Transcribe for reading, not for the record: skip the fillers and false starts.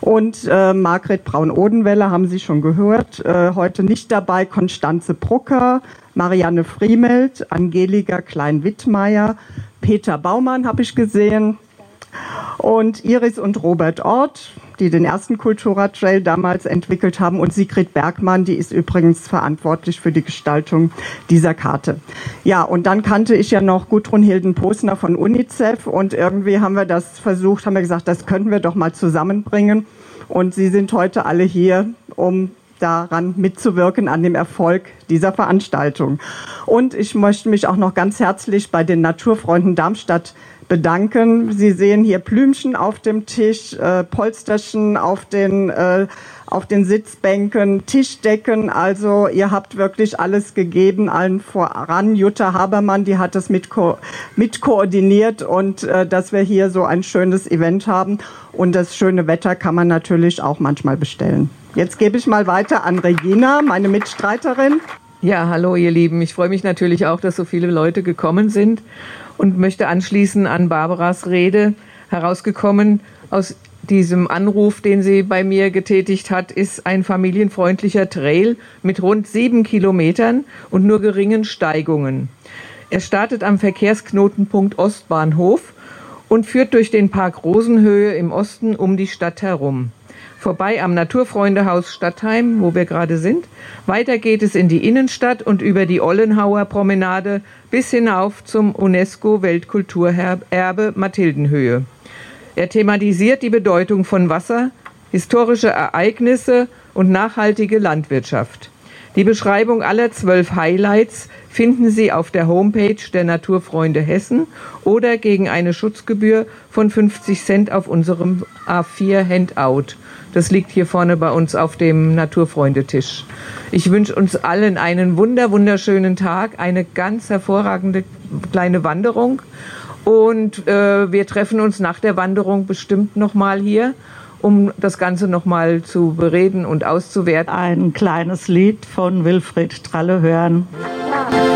Und Margret Braun-Odenwälder haben Sie schon gehört. Heute nicht dabei Konstanze Brucker, Marianne Friemelt, Angelika Klein-Wittmeier, Peter Baumann habe ich gesehen und Iris und Robert Ort, die den ersten Kultura-Trail damals entwickelt haben, und Sigrid Bergmann, die ist übrigens verantwortlich für die Gestaltung dieser Karte. Ja, und dann kannte ich ja noch Gudrun Hilden-Posner von UNICEF und irgendwie haben wir gesagt, das könnten wir doch mal zusammenbringen, und Sie sind heute alle hier, um daran mitzuwirken, an dem Erfolg dieser Veranstaltung. Und ich möchte mich auch noch ganz herzlich bei den Naturfreunden Darmstadt bedanken. Sie sehen hier Blümchen auf dem Tisch, Polsterchen auf den Sitzbänken, Tischdecken. Also ihr habt wirklich alles gegeben, allen voran. Jutta Habermann, die hat das mit koordiniert, und dass wir hier so ein schönes Event haben. Und das schöne Wetter kann man natürlich auch manchmal bestellen. Jetzt gebe ich mal weiter an Regina, meine Mitstreiterin. Ja, hallo ihr Lieben. Ich freue mich natürlich auch, dass so viele Leute gekommen sind und möchte anschließen an Barbaras Rede. Herausgekommen aus diesem Anruf, den sie bei mir getätigt hat, ist ein familienfreundlicher Trail mit rund 7 Kilometern und nur geringen Steigungen. Er startet am Verkehrsknotenpunkt Ostbahnhof und führt durch den Park Rosenhöhe im Osten um die Stadt herum. Vorbei am Naturfreundehaus Stadtheim, wo wir gerade sind. Weiter geht es in die Innenstadt und über die Ollenhauer Promenade bis hinauf zum UNESCO-Weltkulturerbe Mathildenhöhe. Er thematisiert die Bedeutung von Wasser, historische Ereignisse und nachhaltige Landwirtschaft. Die Beschreibung aller 12 Highlights finden Sie auf der Homepage der Naturfreunde Hessen oder gegen eine Schutzgebühr von 50 Cent auf unserem A4-Handout. Das liegt hier vorne bei uns auf dem Naturfreundetisch. Ich wünsche uns allen einen wunderschönen Tag, eine ganz hervorragende kleine Wanderung. Und wir treffen uns nach der Wanderung bestimmt nochmal hier, um das Ganze nochmal zu bereden und auszuwerten. Ein kleines Lied von Wilfried Tralle hören.